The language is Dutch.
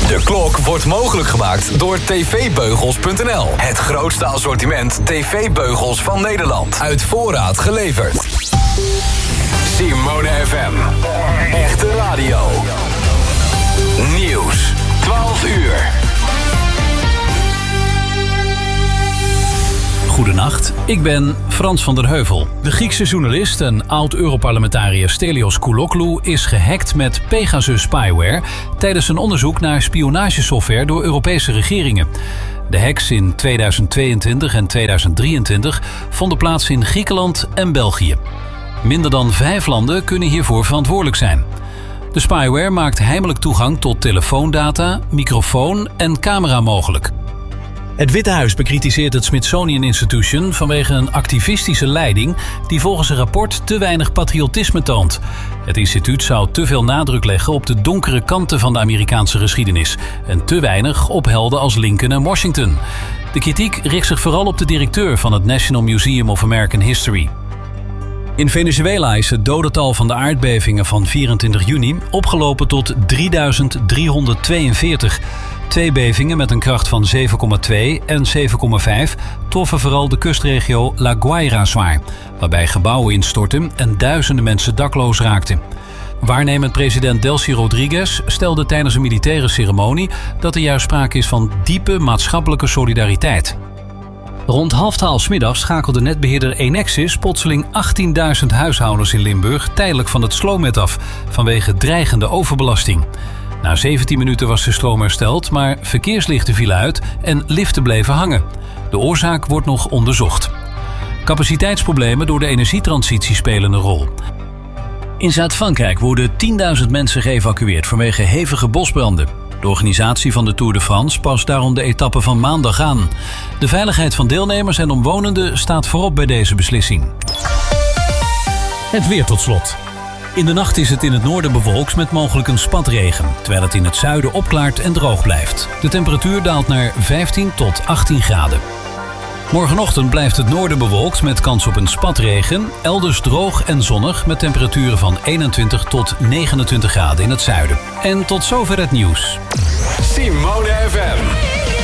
De klok wordt mogelijk gemaakt door tvbeugels.nl. Het grootste assortiment tv-beugels van Nederland. Uit voorraad geleverd. Simone FM. Echte radio. Nieuws. 12 uur. Goedenacht, ik ben Frans van der Heuvel. De Griekse journalist en oud-Europarlementariër Stelios Kouloglou is gehackt met Pegasus spyware tijdens een onderzoek naar spionagesoftware door Europese regeringen. De hacks in 2022 en 2023 vonden plaats in Griekenland en België. Minder dan 5 landen kunnen hiervoor verantwoordelijk zijn. De spyware maakt heimelijk toegang tot telefoondata, microfoon en camera mogelijk. Het Witte Huis bekritiseert het Smithsonian Institution vanwege een activistische leiding die volgens een rapport te weinig patriotisme toont. Het instituut zou te veel nadruk leggen op de donkere kanten van de Amerikaanse geschiedenis en te weinig op helden als Lincoln en Washington. De kritiek richt zich vooral op de directeur van het National Museum of American History. In Venezuela is het dodental van de aardbevingen van 24 juni opgelopen tot 3.342. 2 bevingen met een kracht van 7,2 en 7,5 troffen vooral de kustregio La Guaira zwaar, waarbij gebouwen instortten en duizenden mensen dakloos raakten. Waarnemend president Delcy Rodriguez stelde tijdens een militaire ceremonie dat er juist sprake is van diepe maatschappelijke solidariteit. Rond 11:30 middags schakelde netbeheerder Enexis plotseling 18.000 huishoudens in Limburg tijdelijk van het stroomnet af vanwege dreigende overbelasting. Na 17 minuten was de stroom hersteld, maar verkeerslichten vielen uit en liften bleven hangen. De oorzaak wordt nog onderzocht. Capaciteitsproblemen door de energietransitie spelen een rol. In Zuid-Frankrijk worden 10.000 mensen geëvacueerd vanwege hevige bosbranden. De organisatie van de Tour de France past daarom de etappe van maandag aan. De veiligheid van deelnemers en omwonenden staat voorop bij deze beslissing. Het weer tot slot. In de nacht is het in het noorden bewolkt met mogelijk een spatregen, terwijl het in het zuiden opklaart en droog blijft. De temperatuur daalt naar 15 tot 18 graden. Morgenochtend blijft het noorden bewolkt met kans op een spatregen, elders droog en zonnig met temperaturen van 21 tot 29 graden in het zuiden. En tot zover het nieuws. Simone FM.